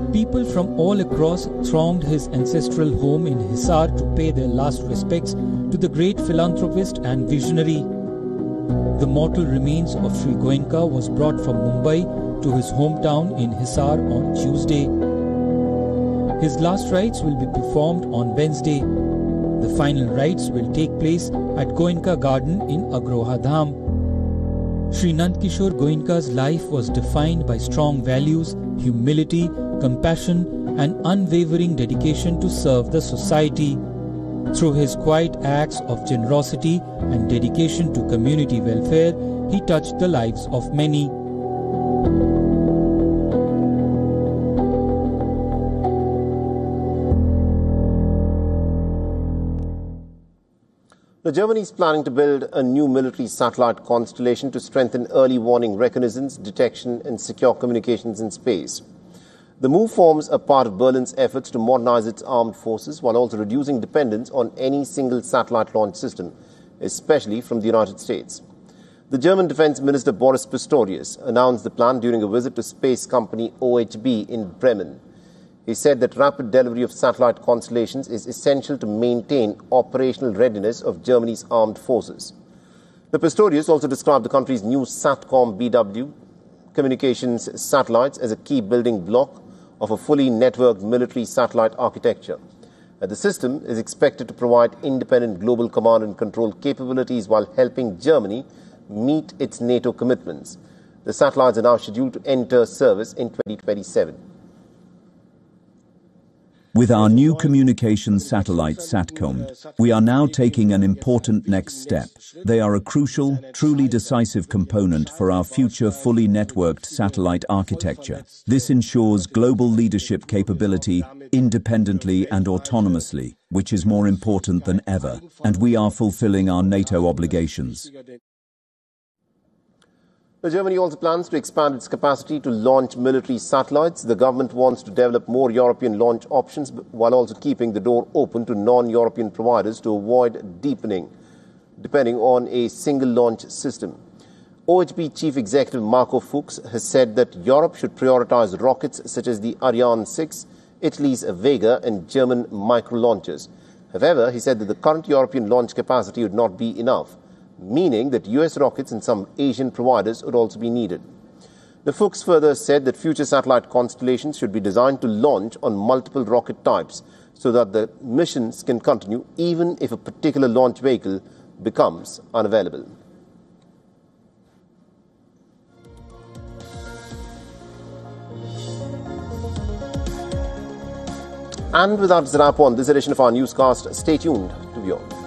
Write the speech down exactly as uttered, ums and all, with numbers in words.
People from all across thronged his ancestral home in Hisar to pay their last respects to the great philanthropist and visionary. The mortal remains of Sri Goenka was brought from Mumbai to his hometown in Hisar on Tuesday. His last rites will be performed on Wednesday. The final rites will take place at Goenka Garden in Agroha Dham. Sri Nandkishore Goenka's life was defined by strong values, humility, compassion and unwavering dedication to serve the society. Through his quiet acts of generosity and dedication to community welfare, he touched the lives of many. Now, Germany is planning to build a new military satellite constellation to strengthen early warning reconnaissance, detection and secure communications in space. The move forms a part of Berlin's efforts to modernize its armed forces while also reducing dependence on any single satellite launch system, especially from the United States. The German Defense Minister Boris Pistorius announced the plan during a visit to space company O H B in Bremen. He said that rapid delivery of satellite constellations is essential to maintain operational readiness of Germany's armed forces. The Pistorius also described the country's new SATCOM B W communications satellites as a key building block of a fully networked military satellite architecture. The system is expected to provide independent global command and control capabilities while helping Germany meet its NATO commitments. The satellites are now scheduled to enter service in twenty twenty-seven. With our new communications satellite SATCOM, we are now taking an important next step. They are a crucial, truly decisive component for our future fully networked satellite architecture. This ensures global leadership capability independently and autonomously, which is more important than ever, and we are fulfilling our NATO obligations. Germany also plans to expand its capacity to launch military satellites. The government wants to develop more European launch options while also keeping the door open to non-European providers to avoid deepening, depending on a single launch system. O H B Chief Executive Marco Fuchs has said that Europe should prioritize rockets such as the Ariane six, Italy's Vega and German micro-launchers. However, he said that the current European launch capacity would not be enough, meaning that U S rockets and some Asian providers would also be needed. The Fuchs further said that future satellite constellations should be designed to launch on multiple rocket types so that the missions can continue even if a particular launch vehicle becomes unavailable. And with that, it's a wrap on this edition of our newscast. Stay tuned to Beyond.